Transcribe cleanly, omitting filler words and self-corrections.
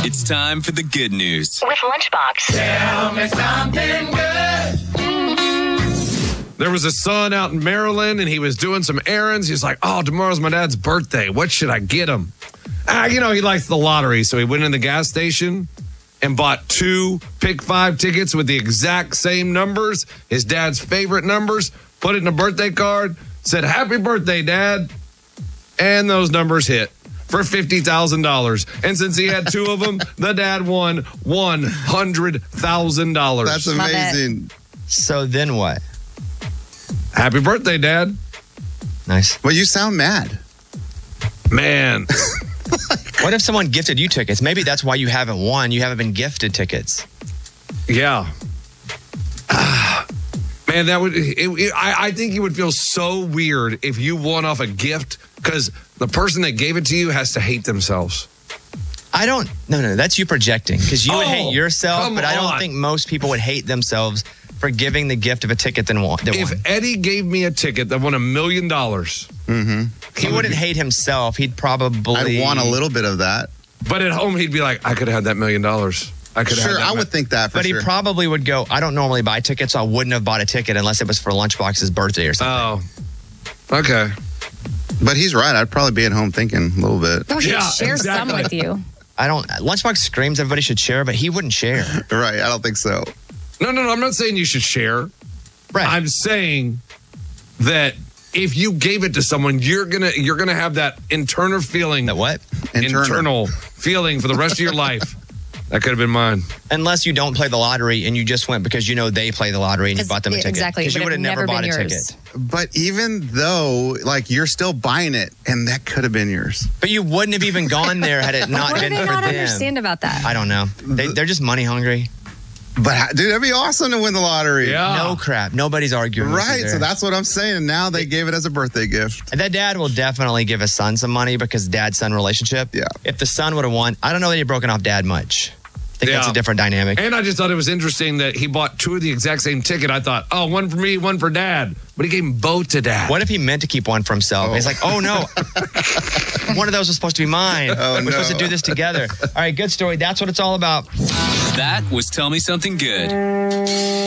It's time for the good news. With Lunchbox. Tell me something good. There was a son out in Maryland, and he was doing some errands. He's like, oh, tomorrow's my dad's birthday. What should I get him? He likes the lottery. So he went in the gas station and bought 2 Pick 5 tickets with the exact same numbers, his dad's favorite numbers, put it in a birthday card, said, happy birthday, Dad. And those numbers hit for $50,000. And since he had 2 of them, the dad won $100,000. That's amazing. So then what? Happy birthday, Dad. Nice. Well, you sound mad. Man. What if someone gifted you tickets? Maybe that's why you haven't won. You haven't been gifted tickets. Yeah. Man, that would. I think you would feel so weird if you won off a gift because the person that gave it to you has to hate themselves. No, that's you projecting because you would hate yourself, but I don't on. think most people would hate themselves for giving the gift of a ticket that won. If Eddie gave me a ticket that won $1 million, he wouldn't hate himself. He'd probably. I'd want a little bit of that. But at home, he'd be like, I could have had that $1 million. I could have. Sure, I would think that for sure. But he probably would go, I don't normally buy tickets, so I wouldn't have bought a ticket unless it was for Lunchbox's birthday or something. Oh, okay. But he's right. I'd probably be at home thinking a little bit. No, he'd share some with you. Lunchbox screams everybody should share, but he wouldn't share. Right, I don't think so. No, I'm not saying you should share. Right. I'm saying that if you gave it to someone, you're gonna have that internal feeling. That what? Internal feeling for the rest of your life. That could have been mine. Unless you don't play the lottery and you just went because you know they play the lottery and you bought them a ticket. Exactly. Because you would have never bought a ticket. But even though, you're still buying it, and that could have been yours. But you wouldn't have even gone there had it not What been do they for not them. understand about that? I don't know. They're just money hungry. But, dude, that'd be awesome to win the lottery. Yeah. No crap. Nobody's arguing with you Right, there. so that's what I'm saying. Now they gave it as a birthday gift. And that dad will definitely give his son some money because dad-son relationship. Yeah. If the son would have won, I don't know that he'd broken off dad much. I think that's a different dynamic. And I just thought it was interesting that he bought 2 of the exact same ticket. I thought, one for me, one for Dad. But he gave them both to Dad. What if he meant to keep one for himself? He's like, oh no, one of those was supposed to be mine. We're supposed to do this together. All right, good story. That's what it's all about. That was Tell Me Something Good.